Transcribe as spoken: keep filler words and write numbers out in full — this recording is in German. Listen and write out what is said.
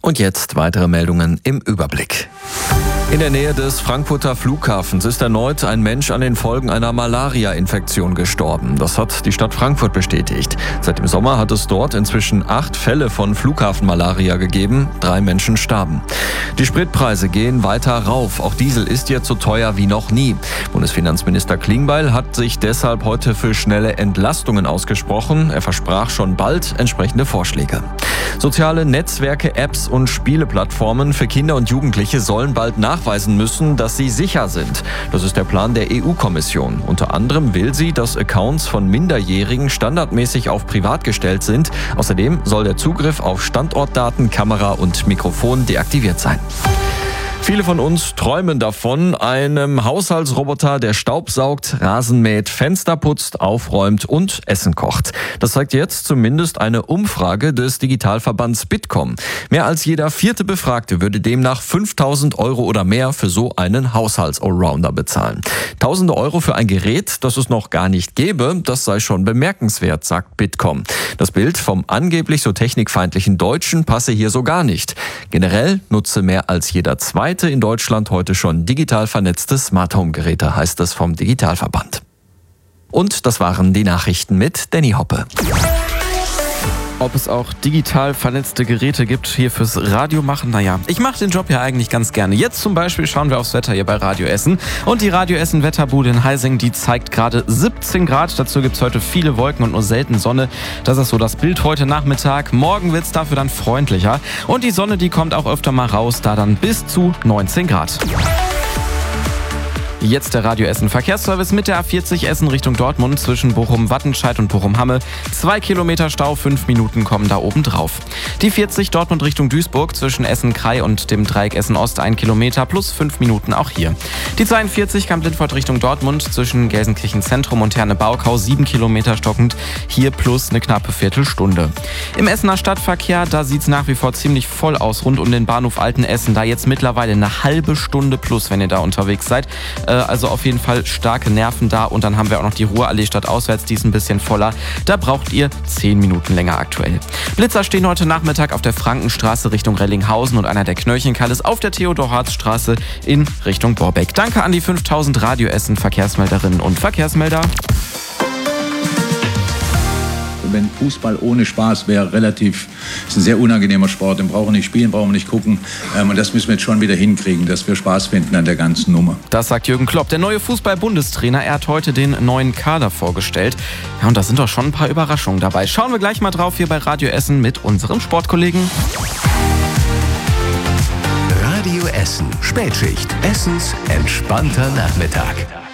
Und jetzt weitere Meldungen im Überblick. In der Nähe des Frankfurter Flughafens ist erneut ein Mensch an den Folgen einer Malaria-Infektion gestorben. Das hat die Stadt Frankfurt bestätigt. Seit dem Sommer hat es dort inzwischen acht Fälle von Flughafenmalaria gegeben. Drei Menschen starben. Die Spritpreise gehen weiter rauf. Auch Diesel ist jetzt so teuer wie noch nie. Bundesfinanzminister Klingbeil hat sich deshalb heute für schnelle Entlastungen ausgesprochen. Er versprach schon bald entsprechende Vorschläge. Soziale Netzwerke, Apps und Spieleplattformen für Kinder und Jugendliche sollen bald nachweisen müssen, dass sie sicher sind. Das ist der Plan der E U-Kommission. Unter anderem will sie, dass Accounts von Minderjährigen standardmäßig auf privat gestellt sind. Außerdem soll der Zugriff auf Standortdaten, Kamera und Mikrofon deaktiviert sein. Viele von uns träumen davon, einem Haushaltsroboter, der Staub saugt, Rasen mäht, Fenster putzt, aufräumt und Essen kocht. Das zeigt jetzt zumindest eine Umfrage des Digitalverbands Bitkom. Mehr als jeder vierte Befragte würde demnach fünftausend Euro oder mehr für so einen Haushalts-Allrounder bezahlen. Tausende Euro für ein Gerät, das es noch gar nicht gäbe, das sei schon bemerkenswert, sagt Bitkom. Das Bild vom angeblich so technikfeindlichen Deutschen passe hier so gar nicht. Generell nutze mehr als jeder zweite in Deutschland heute schon digital vernetzte Smart-Home-Geräte, heißt es vom Digitalverband. Und das waren die Nachrichten mit Danny Hoppe. Ob es auch digital vernetzte Geräte gibt hier fürs Radio machen, naja, ich mache den Job ja eigentlich ganz gerne. Jetzt zum Beispiel schauen wir aufs Wetter hier bei Radio Essen. Und die Radio Essen Wetterbude in Heising, die zeigt gerade siebzehn Grad. Dazu gibt es heute viele Wolken und nur selten Sonne. Das ist so das Bild heute Nachmittag. Morgen wird es dafür dann freundlicher. Und die Sonne, die kommt auch öfter mal raus, da dann bis zu neunzehn Grad. Jetzt der Radio Essen Verkehrsservice mit der A vierzig Essen Richtung Dortmund zwischen Bochum-Wattenscheid und Bochum-Hamme. Zwei Kilometer Stau, fünf Minuten kommen da oben drauf. Die vierzig Dortmund Richtung Duisburg zwischen Essen-Krei und dem Dreieck Essen-Ost ein Kilometer plus fünf Minuten auch hier. Die zweiundvierzig Kamp-Lindfort Richtung Dortmund zwischen Gelsenkirchen Zentrum und Herne-Baukau sieben Kilometer stockend, hier plus eine knappe Viertelstunde. Im Essener Stadtverkehr, da sieht es nach wie vor ziemlich voll aus rund um den Bahnhof Altenessen. Da jetzt mittlerweile eine halbe Stunde plus, wenn ihr da unterwegs seid. Also auf jeden Fall starke Nerven da. Und dann haben wir auch noch die Ruhrallee stadtauswärts, die ist ein bisschen voller. Da braucht ihr zehn Minuten länger aktuell. Blitzer stehen heute Nachmittag auf der Frankenstraße Richtung Rellinghausen und einer der Knöllchenkalles auf der Theodor-Hartz-Straße in Richtung Borbeck. Danke an die fünftausend Radio Essen Verkehrsmelderinnen und Verkehrsmelder. Wenn Fußball ohne Spaß wäre, relativ, ist ein sehr unangenehmer Sport, den brauchen wir nicht spielen, brauchen wir nicht gucken. Ähm, und das müssen wir jetzt schon wieder hinkriegen, dass wir Spaß finden an der ganzen Nummer. Das sagt Jürgen Klopp, der neue Fußball-Bundestrainer. Er hat heute den neuen Kader vorgestellt. Ja, und da sind doch schon ein paar Überraschungen dabei. Schauen wir gleich mal drauf hier bei Radio Essen mit unserem Sportkollegen. Radio Essen, Spätschicht, Essens entspannter Nachmittag.